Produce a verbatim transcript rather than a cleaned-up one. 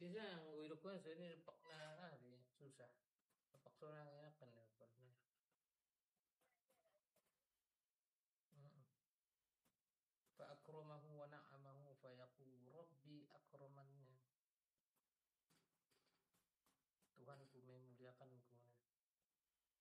Biasanya yang udah ini nepok nah, ah, dia susah. Nepok soalnya enak kan ya.